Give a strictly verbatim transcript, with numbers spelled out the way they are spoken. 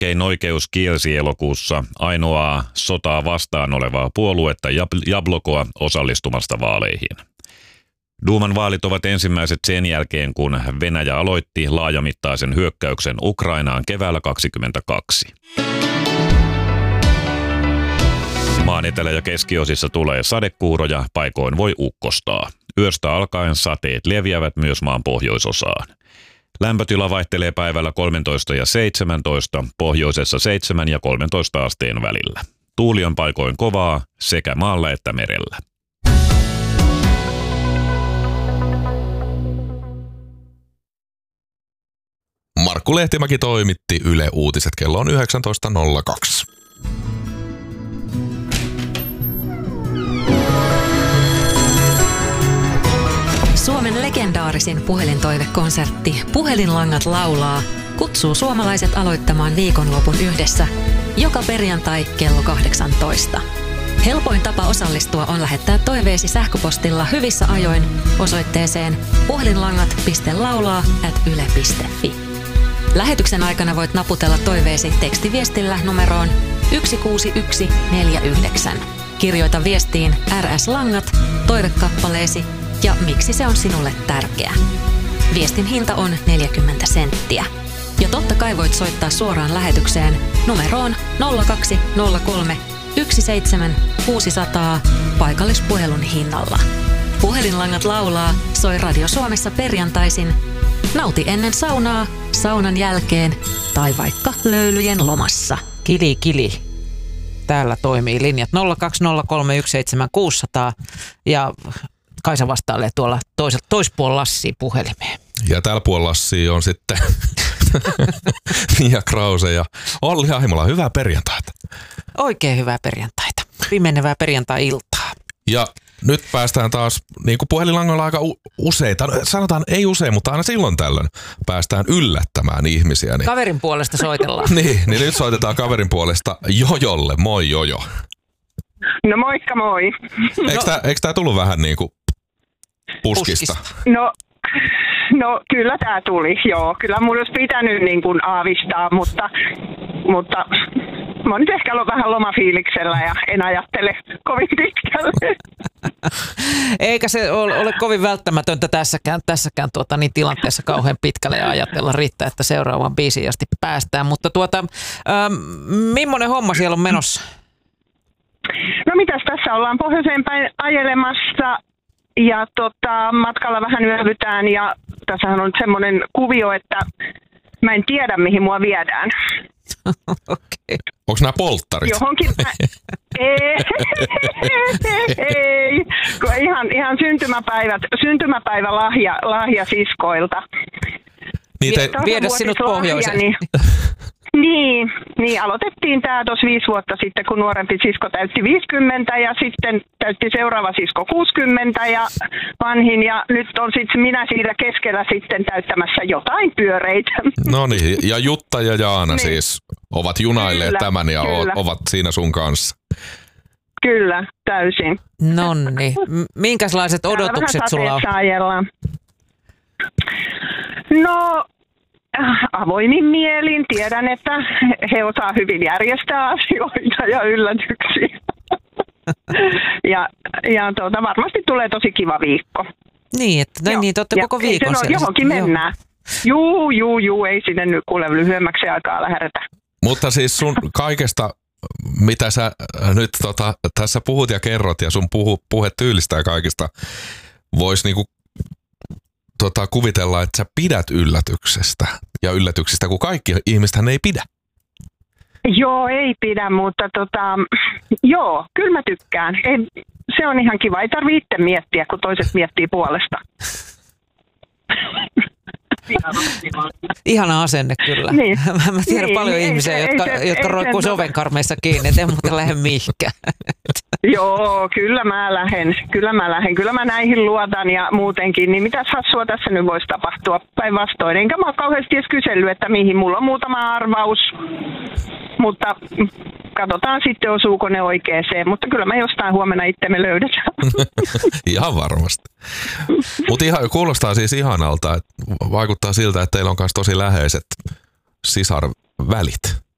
Korkein oikeus kielsi elokuussa ainoaa sotaa vastaan olevaa puoluetta Jablokoa osallistumasta vaaleihin. Duuman vaalit ovat ensimmäiset sen jälkeen, kun Venäjä aloitti laajamittaisen hyökkäyksen Ukrainaan keväällä kaksikymmentäkaksi. Maan etelä- ja keskiosissa tulee sadekuuroja, paikoin voi ukkostaa. Yöstä alkaen sateet leviävät myös maan pohjoisosaan. Lämpötila vaihtelee päivällä kolmetoista ja seitsemäntoista, pohjoisessa seitsemän ja kolmetoista asteen välillä. Tuuli on paikoin kovaa sekä maalla että merellä. Markku Lehtimäki toimitti Yle Uutiset. Kello on yhdeksäntoista nolla kaksi. Suomen legendaarisin puhelintoivekonsertti Puhelinlangat laulaa kutsuu suomalaiset aloittamaan viikonlopun yhdessä joka perjantai kello kahdeksantoista. Helpoin tapa osallistua on lähettää toiveesi sähköpostilla hyvissä ajoin osoitteeseen puhelinlangat piste laulaa ät yle piste fi. Lähetyksen aikana voit naputella toiveesi tekstiviestillä numeroon yksi kuusi yksi neljä yhdeksän. Kirjoita viestiin R S-langat, toivekappaleesi ja miksi se on sinulle tärkeä. Viestin hinta on neljäkymmentä senttiä. Ja totta kai voit soittaa suoraan lähetykseen numeroon nolla kaksi nolla kolme yksi seitsemän kuusi nolla nolla paikallispuhelun hinnalla. Puhelinlangat laulaa soi Radio Suomessa perjantaisin. Nauti ennen saunaa, saunan jälkeen tai vaikka löylyjen lomassa. Kili, kili. Täällä toimii linjat nolla kaksi nolla kolme yksi seitsemän kuusi nolla nolla ja Kaisa vastailee tuolla toisella, toispuolella Lassia puhelimeen. Ja täällä puolella Lassia on sitten Mia Krause ja Olli Ahimola. Hyvää perjantaita. Oikein hyvää perjantaita. Viimeinevää perjantai-iltaa. Ja nyt päästään taas, niin kuin puhelinlangoilla aika useita, sanotaan ei usein, mutta aina silloin tällöin päästään yllättämään ihmisiä. Niin, kaverin puolesta soitellaan. niin, niin nyt soitetaan kaverin puolesta Jojolle. Moi Jojo. No moikka moi. Eikö tää, eikö tää tullut vähän niin kuin puskista? puskista. No, no kyllä tää tuli, joo. Kyllä mun olisi pitänyt niin kuin aavistaa, mutta, mutta mä oon nyt ehkä ollut vähän lomafiiliksellä ja en ajattele kovin pitkälle. Eikä se ole, ole kovin välttämätöntä tässäkään, tässäkään tuota, niin tilanteessa kauhean pitkälle ja ajatella riittää, että seuraavaan biisiin asti päästään. Mutta tuota, ähm, millainen homma siellä on menossa? No mitäs tässä ollaan pohjoiseen päin ajelemassa ja tota, matkalla vähän yövytään ja tässähän on semmoinen kuvio, että mä en tiedä mihin mua viedään. Okay. Onko nämä polttarit? Johonkin mä... ei, ei. Ihan, ihan syntymäpäivät, syntymäpäivä lahja, lahja siskoilta. Niitä ei... Viedä sinut pohjoiseen. Niin, niin, niin, aloitettiin tämä tuossa viisi vuotta sitten, kun nuorempi sisko täytti viisikymmentä ja sitten täytti seuraava sisko kuusikymmentä ja vanhin. Ja nyt on sitten minä siitä keskellä sitten täyttämässä jotain pyöreitä. No niin, ja Jutta ja Jaana niin. siis ovat junailleet kyllä, tämän ja kyllä. ovat siinä sun kanssa. Kyllä, täysin. Nonni. Minkälaiset odotukset sulla on? Ajellaan. No... Avoimin mielin. Tiedän, että he osaa hyvin järjestää asioita ja yllätyksiä. ja ja tuota, varmasti tulee tosi kiva viikko. Niin, että no, niin, te olette koko viikon siellä. Johonkin mennään. Juu, juu, juu, ei sinne nyt kuule lyhyemmäksi aikaa lähdetä. Mutta siis sun kaikesta, mitä sä nyt tota, tässä puhut ja kerrot ja sun puhu, puhetyylistä ja kaikista, voisi niinku Tota, kuvitella, että sä pidät yllätyksestä ja yllätyksistä, kun kaikki ihmisethän ei pidä. Joo, ei pidä, mutta tota, joo, kyllä mä tykkään. Ei, se on ihan kiva. Ei tarvitse itse miettiä, kun toiset miettii puolesta. Ihana asenne kyllä. Niin. Mä tiedän niin, paljon ei, ihmisiä, ei, jotka, ei, jotka roikkuu ovenkarmeissa kiinni, et en muuten lähde mihinkään. Joo, kyllä mä lähden. Kyllä mä lähden. Kyllä mä näihin luotan ja muutenkin. Niin mitäs hassua tässä nyt voisi tapahtua päinvastoin. Enkä mä ole kauheasti edes kysellyt, että mihin. Mulla on muutama arvaus, mutta katsotaan sitten osuuko ne oikeeseen. Mutta kyllä mä jostain huomenna itsemme löydetään. Ihan varmasti. Mutta ihan, kuulostaa siis ihanalta, että vaikuttaa siltä, että teillä on myös tosi läheiset sisarvälit.